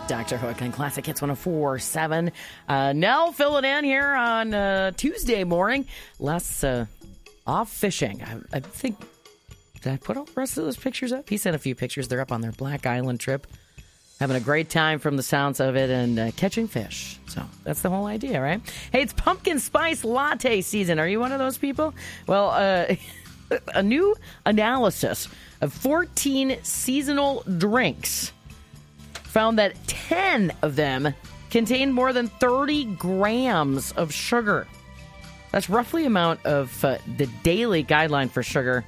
Dr. Hook on Classic Hits 104.7. Nell filling in here on Tuesday morning. Les off fishing. I think, did I put all the rest of those pictures up? He sent a few pictures. They're up on their Black Island trip. Having a great time from the sounds of it and catching fish. So that's the whole idea, right? Hey, it's pumpkin spice latte season. Are you one of those people? Well, a new analysis of 14 seasonal drinks found that 10 of them contain more than 30 grams of sugar. That's roughly the amount of the daily guideline for sugar.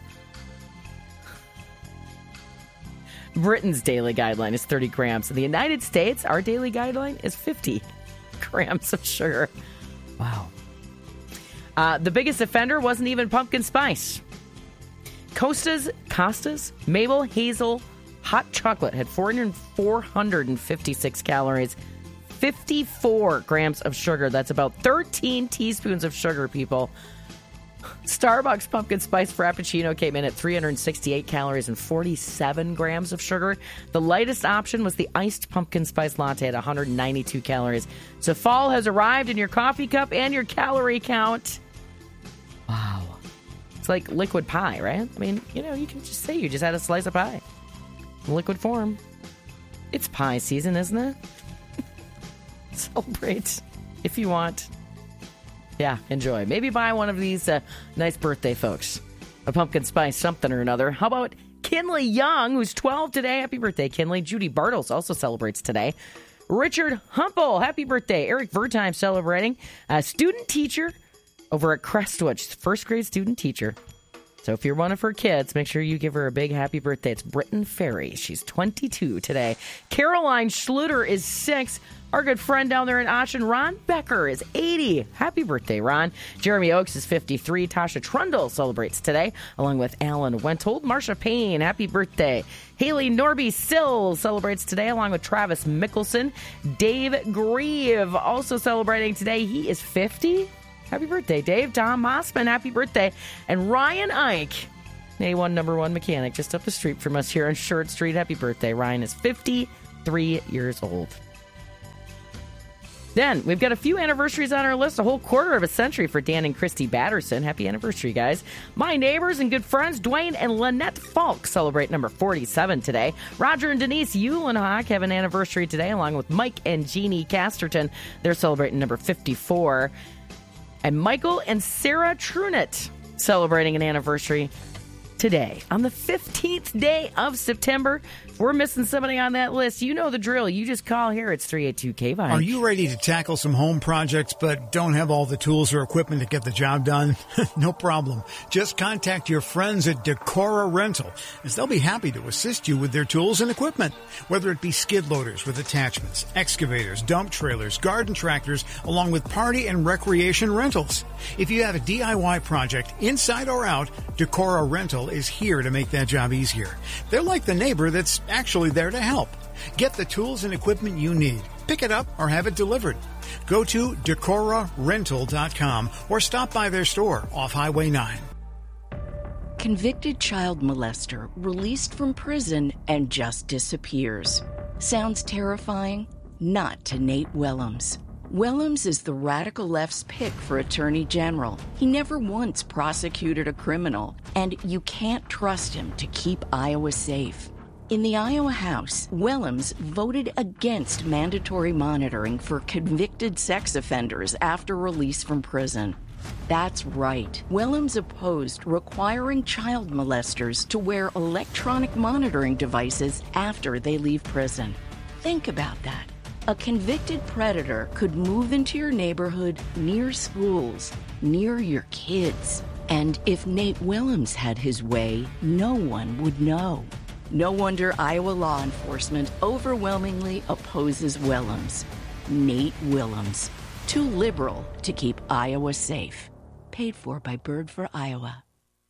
Britain's daily guideline is 30 grams. In the United States, our daily guideline is 50 grams of sugar. Wow. The biggest offender wasn't even pumpkin spice. Costa's Mabel Hazel hot chocolate had 456 calories, 54 grams of sugar. That's about 13 teaspoons of sugar, people. Starbucks pumpkin spice frappuccino came in at 368 calories and 47 grams of sugar. The lightest option was the iced pumpkin spice latte at 192 calories. So fall has arrived in your coffee cup and your calorie count. Wow. It's like liquid pie, right? I mean, you can just say you just had a slice of pie. In liquid form. It's pie season, isn't it? Celebrate if you want. Yeah, enjoy. Maybe buy one of these nice birthday folks. A pumpkin spice something or another. How about Kinley Young, who's 12 today? Happy birthday, Kinley. Judy Bartles also celebrates today. Richard Humple, happy birthday. Eric Vertime celebrating. Student teacher over at Crestwood. She's a first grade student teacher. So if you're one of her kids, make sure you give her a big happy birthday. It's Britton Ferry. She's 22 today. Caroline Schluter is 6. Our good friend down there in Ocean, Ron Becker, is 80. Happy birthday, Ron. Jeremy Oakes is 53. Tasha Trundle celebrates today, along with Alan Wentold. Marsha Payne, happy birthday. Haley Norby Sill celebrates today, along with Travis Mickelson. Dave Grieve also celebrating today. He is 50. Happy birthday, Dave. Tom Mossman, happy birthday. And Ryan Ike, A1 number 1 mechanic, just up the street from us here on Short Street. Happy birthday. Ryan is 53 years old. Then, we've got a few anniversaries on our list, a whole quarter of a century for Dan and Christy Batterson. Happy anniversary, guys. My neighbors and good friends, Dwayne and Lynette Falk, celebrate number 47 today. Roger and Denise Eulenhock have an anniversary today, along with Mike and Jeannie Casterton. They're celebrating number 54. And Michael and Sarah Trunett celebrating an anniversary today on the 15th day of September. If we're missing somebody on that list, you know the drill. You just call here. It's 382-KVINE. Are you ready to tackle some home projects but don't have all the tools or equipment to get the job done? No problem. Just contact your friends at Decora Rental, as they'll be happy to assist you with their tools and equipment. Whether it be skid loaders with attachments, excavators, dump trailers, garden tractors, along with party and recreation rentals. If you have a DIY project, inside or out, Decora Rental is here to make that job easier. They're like the neighbor that's actually there to help. Get the tools and equipment you need. Pick it up or have it delivered. Go to DecoraRental.com or stop by their store off Highway 9. Convicted child molester released from prison and just disappears. Sounds terrifying? Not to Nate Willems. Willems is the radical left's pick for Attorney General. He never once prosecuted a criminal, and you can't trust him to keep Iowa safe. In the Iowa House, Willems voted against mandatory monitoring for convicted sex offenders after release from prison. That's right. Willems opposed requiring child molesters to wear electronic monitoring devices after they leave prison. Think about that. A convicted predator could move into your neighborhood, near schools, near your kids. And if Nate Willems had his way, no one would know. No wonder Iowa law enforcement overwhelmingly opposes Willems. Nate Willems. Too liberal to keep Iowa safe. Paid for by Bird for Iowa.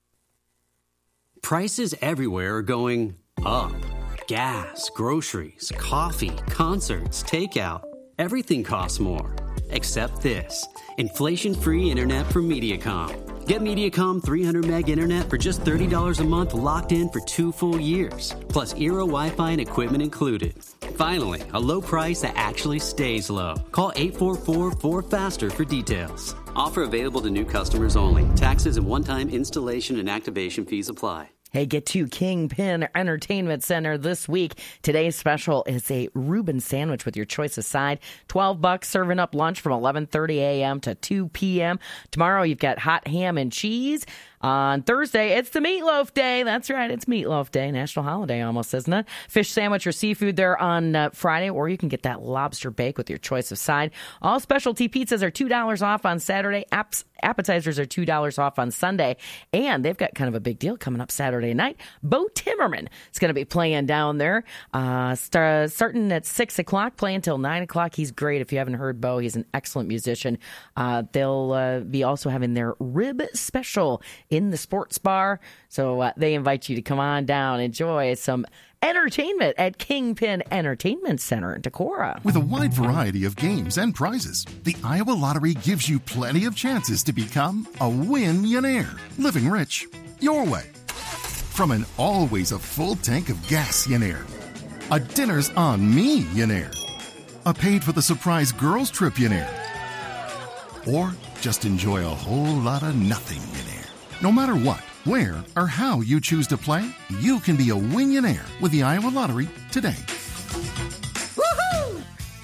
Prices everywhere are going up. Gas, groceries, coffee, concerts, takeout. Everything costs more. Except this. Inflation-free internet from Mediacom. Get Mediacom 300 meg internet for just $30 a month, locked in for 2 full years. Plus Eero Wi-Fi and equipment included. Finally, a low price that actually stays low. Call 844-4FASTER for details. Offer available to new customers only. Taxes and one-time installation and activation fees apply. Hey, get to Kingpin Entertainment Center this week. Today's special is a Reuben sandwich with your choice of side. $12, serving up lunch from 11:30 a.m. to 2 p.m. Tomorrow, you've got hot ham and cheese. On Thursday, it's the Meatloaf Day. That's right, it's Meatloaf Day. National holiday almost, isn't it? Fish sandwich or seafood there on Friday, or you can get that lobster bake with your choice of side. All specialty pizzas are $2 off on Saturday. Appetizers are $2 off on Sunday. And they've got kind of a big deal coming up Saturday night. Bo Timmerman is going to be playing down there, starting at 6 o'clock, playing until 9 o'clock. He's great. If you haven't heard Bo, he's an excellent musician. They'll be also having their rib special in the sports bar. So they invite you to come on down, enjoy some entertainment at Kingpin Entertainment Center in Decorah. With a wide variety of games and prizes, the Iowa Lottery gives you plenty of chances to become a win-yonaire. Living rich, your way. From an always a full tank of gas-yonaire, a dinner's on me-yonaire, a paid for the surprise girls trip-yonaire, or just enjoy a whole lot of nothing-yonaire. No matter what, where, or how you choose to play, you can be a win-yonaire with the Iowa Lottery today. Woohoo!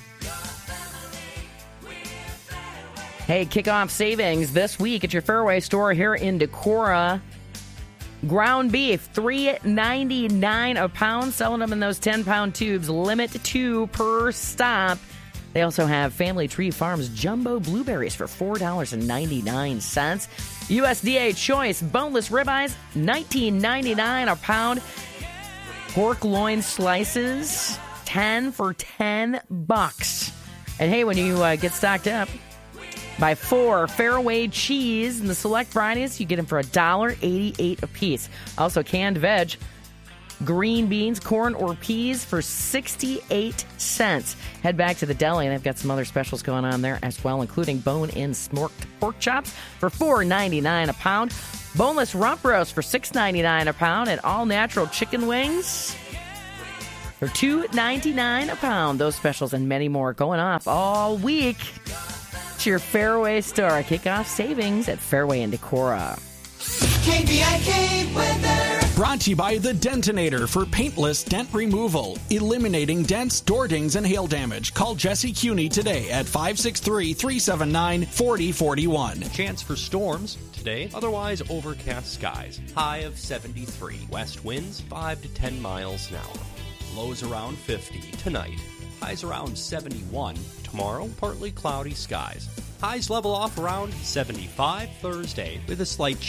Hey, kickoff savings this week at your Fairway store here in Decorah. Ground beef, $3.99 a pound, selling them in those 10-pound tubes. Limit 2 per stop. They also have Family Tree Farms jumbo blueberries for $4.99. USDA Choice boneless ribeyes, $19.99 a pound. Pork loin slices, 10 for $10. And hey, when you get stocked up, buy 4 Fairway cheese in the select varieties, you get them for $1.88 a piece. Also, canned veg, green beans, corn, or peas for 68 cents. Head back to the deli, and they've got some other specials going on there as well, including bone-in smoked pork chops for $4.99 a pound, boneless rump roast for $6.99 a pound, and all-natural chicken wings for $2.99 a pound. Those specials and many more going off all week. It's your Fairway store. Kickoff savings at Fairway in Decorah. KBIK weather. Brought to you by the Dentinator for paintless dent removal, eliminating dents, door dings, and hail damage. Call Jesse Cuney today at 563-379-4041. Chance for storms today, otherwise overcast skies. High of 73. West winds 5 to 10 miles an hour. Lows around 50 tonight. Highs around 71. Tomorrow, partly cloudy skies. Highs level off around 75 Thursday with a slight